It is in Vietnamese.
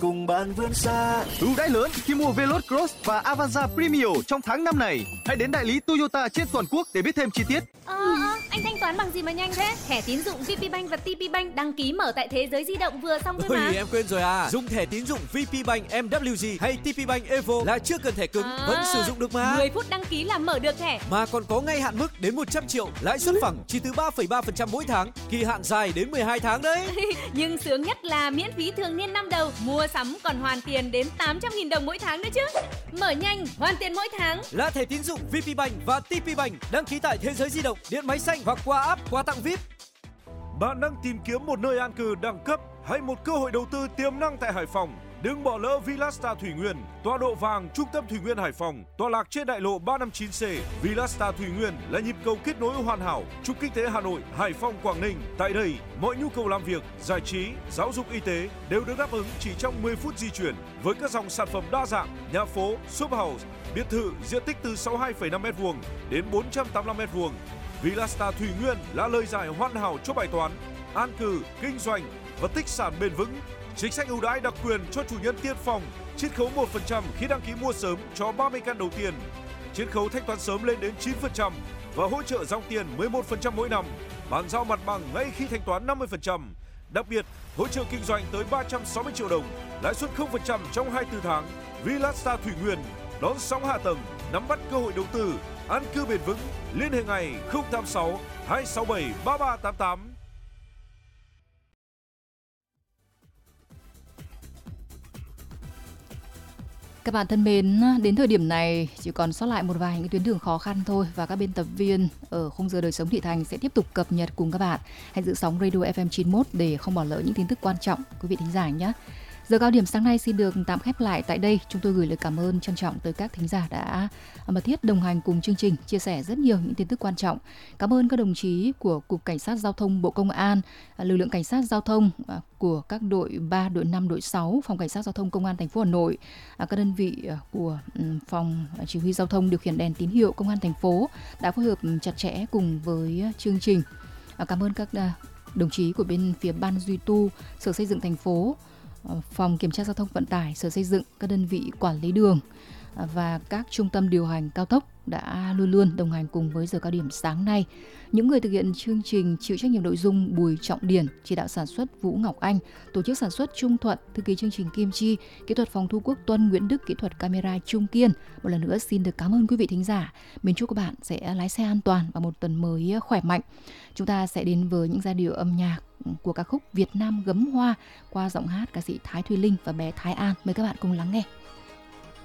cùng bạn vươn xa. Ưu đãi lớn khi mua Veloz Cross và Avanza Premio trong tháng 5 này. Hãy đến đại lý Toyota trên toàn quốc để biết thêm chi tiết. Anh thanh toán bằng gì mà nhanh thế? Thẻ tín dụng VPBank và TPBank đăng ký mở tại Thế Giới Di động vừa xong thôi mà. Em quên rồi à. Dùng thẻ tín dụng VPBank MWG hay TPBank Evo là chưa cần thẻ cứng, vẫn sử dụng được mà. 10 phút đăng ký là mở được thẻ. Mà còn có ngay hạn mức đến 100 triệu, lãi suất phẳng chỉ từ 3,3% mỗi tháng, kỳ hạn dài đến 12 tháng đấy. Nhưng sướng nhất là miễn phí thường niên năm đầu, mua sắm còn hoàn tiền đến 800.000 đồng mỗi tháng nữa chứ. Mở nhanh, hoàn tiền mỗi tháng. Là thẻ tín dụng VPBank và TPBank đăng ký tại Thế Giới Di động, điện máy xanh hoặc qua app quà tặng VIP. Bạn đang tìm kiếm một nơi an cư đẳng cấp hay một cơ hội đầu tư tiềm năng tại Hải Phòng? Đừng bỏ lỡ Villasta Thủy Nguyên, tọa độ vàng trung tâm Thủy Nguyên Hải Phòng, tọa lạc trên đại lộ 359C. Villasta Thủy Nguyên là nhịp cầu kết nối hoàn hảo trục kinh tế Hà Nội, Hải Phòng, Quảng Ninh. Tại đây, mọi nhu cầu làm việc, giải trí, giáo dục, y tế đều được đáp ứng chỉ trong 10 phút di chuyển với các dòng sản phẩm đa dạng, nhà phố, shop house, biệt thự diện tích từ 62,5 m² đến 485 m². Villasta Thủy Nguyên là lời giải hoàn hảo cho bài toán an cư, kinh doanh và tích sản bền vững. Chính sách ưu đãi đặc quyền cho chủ nhân tiên phong, chiết khấu 1% khi đăng ký mua sớm cho 30 căn đầu tiên, chiết khấu thanh toán sớm lên đến 9% và hỗ trợ dòng tiền 11% mỗi năm, bàn giao mặt bằng ngay khi thanh toán 50%. Đặc biệt, hỗ trợ kinh doanh tới 360 triệu đồng, lãi suất 0% trong 24 tháng. Villasta Thủy Nguyên đón sóng hạ tầng, nắm bắt cơ hội đầu tư, an cư bền vững. Liên hệ ngày 086 267 3388. Các bạn thân mến, đến thời điểm này chỉ còn sót lại một vài những tuyến đường khó khăn thôi và các biên tập viên ở khung giờ đời sống thị thành sẽ tiếp tục cập nhật cùng các bạn. Hãy giữ sóng Radio FM 91 để không bỏ lỡ những tin tức quan trọng, quý vị thính giả nhé. Giờ cao điểm sáng nay xin được tạm khép lại tại đây. Chúng tôi gửi lời cảm ơn trân trọng tới các thính giả đã mật thiết đồng hành cùng chương trình, chia sẻ rất nhiều những tin tức quan trọng. Cảm ơn các đồng chí của Cục Cảnh sát Giao thông Bộ Công an, lực lượng Cảnh sát Giao thông của các đội 3, đội 5, đội 6, Phòng Cảnh sát Giao thông Công an thành phố Hà Nội, các đơn vị của Phòng Chỉ huy Giao thông điều khiển đèn tín hiệu Công an thành phố đã phối hợp chặt chẽ cùng với chương trình. Cảm ơn các đồng chí của bên phía Ban Duy tu, Sở Xây dựng thành phố, Phòng Kiểm tra Giao thông Vận tải, Sở Xây dựng, các đơn vị quản lý đường và các trung tâm điều hành cao tốc đã luôn luôn đồng hành cùng với giờ cao điểm sáng nay. Những người thực hiện chương trình chịu trách nhiệm nội dung Bùi Trọng Điển, chỉ đạo sản xuất Vũ Ngọc Anh, tổ chức sản xuất Trung Thuận, thư ký chương trình Kim Chi, kỹ thuật phòng thu Quốc Tuân, Nguyễn Đức, kỹ thuật camera Trung Kiên. Một lần nữa xin được cảm ơn quý vị thính giả. Mình chúc các bạn sẽ lái xe an toàn và một tuần mới khỏe mạnh. Chúng ta sẽ đến với những giai điệu âm nhạc của ca khúc Việt Nam Gấm Hoa qua giọng hát ca sĩ Thái Thùy Linh và bé Thái An. Mời các bạn cùng lắng nghe.